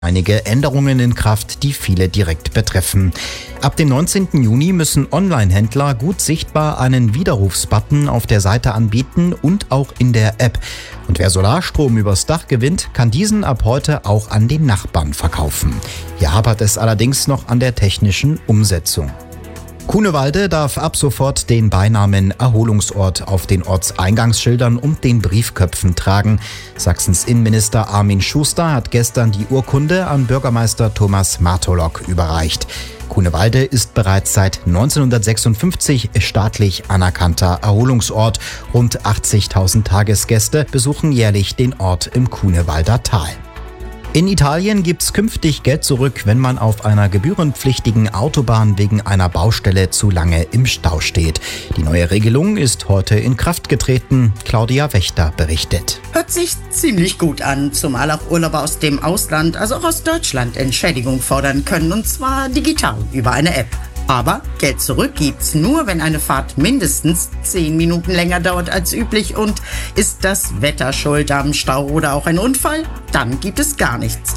Einige Änderungen in Kraft, die viele direkt betreffen. Ab dem 19. Juni müssen Online-Händler gut sichtbar einen Widerrufsbutton auf der Seite anbieten und auch in der App. Und wer Solarstrom übers Dach gewinnt, kann diesen ab heute auch an den Nachbarn verkaufen. Hier hapert es allerdings noch an der technischen Umsetzung. Cunewalde darf ab sofort den Beinamen Erholungsort auf den Ortseingangsschildern und den Briefköpfen tragen. Sachsens Innenminister Armin Schuster hat gestern die Urkunde an Bürgermeister Thomas Martolok überreicht. Cunewalde ist bereits seit 1956 staatlich anerkannter Erholungsort. Rund 80.000 Tagesgäste besuchen jährlich den Ort im Cunewalder Tal. In Italien gibt's künftig Geld zurück, wenn man auf einer gebührenpflichtigen Autobahn wegen einer Baustelle zu lange im Stau steht. Die neue Regelung ist heute in Kraft getreten. Claudia Wächter berichtet. Hört sich ziemlich gut an, zumal auch Urlauber aus dem Ausland, also auch aus Deutschland, Entschädigung fordern können, und zwar digital über eine App. Aber Geld zurück gibt's nur, wenn eine Fahrt mindestens 10 Minuten länger dauert als üblich. Und ist das Wetter schuld am Stau oder auch ein Unfall, dann gibt es gar nichts.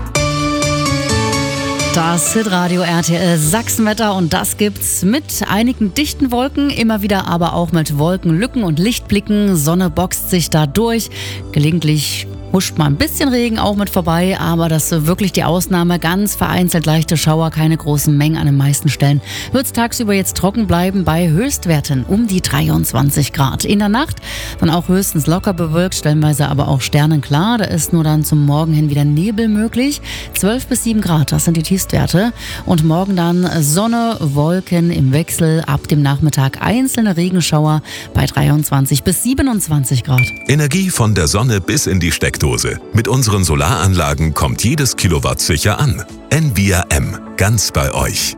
Das Hitradio RTL Sachsenwetter, und das gibt's mit einigen dichten Wolken, immer wieder aber auch mit Wolkenlücken und Lichtblicken. Sonne boxt sich da durch. Gelegentlich huscht mal ein bisschen Regen auch mit vorbei, aber das ist wirklich die Ausnahme. Ganz vereinzelt leichte Schauer, keine großen Mengen an den meisten Stellen. Wird es tagsüber jetzt trocken bleiben bei Höchstwerten um die 23 Grad. In der Nacht dann auch höchstens locker bewölkt, stellenweise aber auch sternenklar. Da ist nur dann zum Morgen hin wieder Nebel möglich. 12 bis 7 Grad, das sind die Tiefstwerte. Und morgen dann Sonne, Wolken im Wechsel. Ab dem Nachmittag einzelne Regenschauer bei 23 bis 27 Grad. Energie von der Sonne bis in die Steckdose. Mit unseren Solaranlagen kommt jedes Kilowatt sicher an. Envia M, ganz bei euch.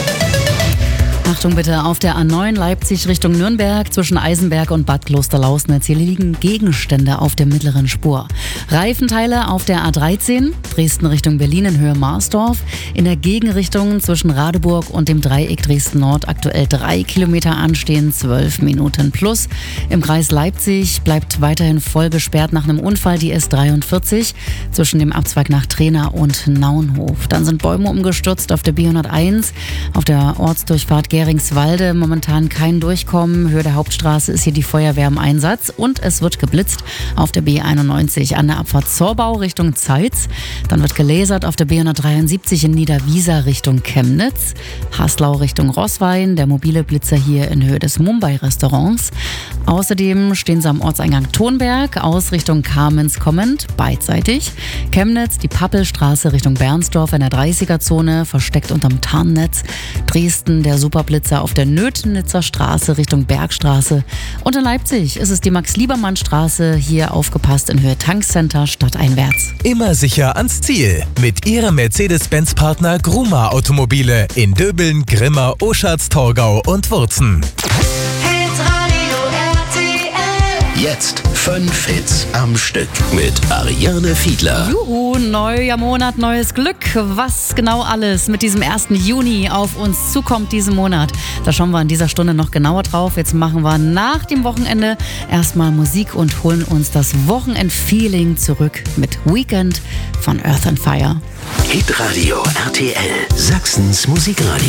Achtung bitte, auf der A9 Leipzig Richtung Nürnberg zwischen Eisenberg und Bad Klosterlausnitz. Hier liegen Gegenstände auf der mittleren Spur. Reifenteile auf der A13 Dresden Richtung Berlin in Höhe Marsdorf. In der Gegenrichtung zwischen Radeburg und dem Dreieck Dresden Nord aktuell 3 Kilometer anstehen, 12 Minuten plus. Im Kreis Leipzig bleibt weiterhin voll gesperrt nach einem Unfall die S43 zwischen dem Abzweig nach Trena und Naunhof. Dann sind Bäume umgestürzt auf der B101, auf der Ortsdurchfahrt Geringswalde momentan kein Durchkommen. Höhe der Hauptstraße ist hier die Feuerwehr im Einsatz und es wird geblitzt auf der B91 an der Abfahrt Zorbau Richtung Zeitz. Dann wird gelasert auf der B173 in Niederwiesa Richtung Chemnitz. Haslau Richtung Roßwein, der mobile Blitzer hier in Höhe des Mumbai-Restaurants. Außerdem stehen sie am Ortseingang Thonberg aus Richtung Kamenz kommend, beidseitig. Chemnitz, die Pappelstraße Richtung Bernsdorf in der 30er-Zone, versteckt unterm Tarnnetz. Dresden, der Superblitzer auf der Nöthenitzer Straße Richtung Bergstraße. Und in Leipzig ist es die Max-Liebermann-Straße, hier aufgepasst in Höhe Tankcenter stadteinwärts. Immer sicher ans Ziel mit Ihrem Mercedes-Benz-Partner Gruma Automobile in Döbeln, Grimma, Oschatz, Torgau und Wurzen. Jetzt 5 Hits am Stück mit Ariane Fiedler. Juhu, neuer Monat, neues Glück. Was genau alles mit diesem 1. Juni auf uns zukommt diesen Monat, da schauen wir an dieser Stunde noch genauer drauf. Jetzt machen wir nach dem Wochenende erstmal Musik und holen uns das Wochenend-Feeling zurück mit Weekend von Earth and Fire. Hitradio RTL, Sachsens Musikradio.